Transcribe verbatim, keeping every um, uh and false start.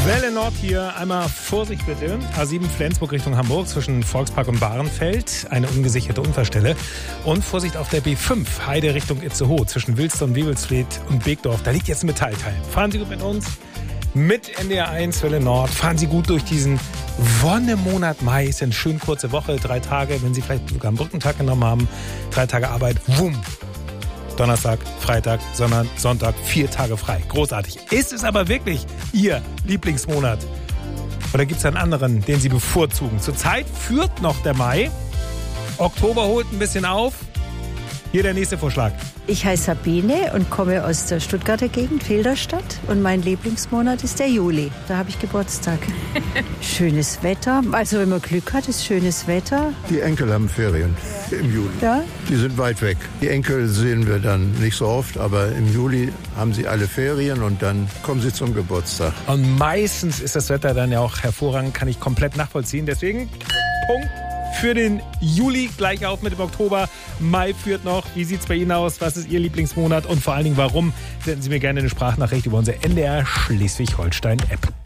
Welle Nord hier. Einmal Vorsicht bitte. A sieben Flensburg Richtung Hamburg zwischen Volkspark und Bahrenfeld. Eine ungesicherte Unfallstelle. Und Vorsicht auf der B fünf Heide Richtung Itzehoe zwischen Wilsdorf, Wewelsfleth und Beekdorf. Da liegt jetzt ein Metallteil. Fahren Sie gut mit uns. Mit N D R eins Welle Nord. Fahren Sie gut durch diesen Wonnemonat Mai. Ist eine schön kurze Woche. Drei Tage, wenn Sie vielleicht sogar einen Brückentag genommen haben. Drei Tage Arbeit. Wumm. Donnerstag, Freitag, sondern Sonntag, vier Tage frei. Großartig. Ist es aber wirklich Ihr Lieblingsmonat? Oder gibt es einen anderen, den Sie bevorzugen? Zurzeit führt noch der Mai. Oktober holt ein bisschen auf. Hier der nächste Vorschlag. Ich heiße Sabine und komme aus der Stuttgarter Gegend, Filderstadt. Und mein Lieblingsmonat ist der Juli. Da habe ich Geburtstag. Schönes Wetter. Also wenn man Glück hat, ist schönes Wetter. Die Enkel haben Ferien im Juli. Ja? Die sind weit weg. Die Enkel sehen wir dann nicht so oft, aber im Juli haben sie alle Ferien und dann kommen sie zum Geburtstag. Und meistens ist das Wetter dann ja auch hervorragend, kann ich komplett nachvollziehen. Deswegen Punkt für den Juli, gleich auf mit dem Oktober. Mai führt noch. Wie sieht es bei Ihnen aus? Was ist Ihr Lieblingsmonat? Und vor allen Dingen, warum? Senden Sie mir gerne eine Sprachnachricht über unsere N D R Schleswig-Holstein-App.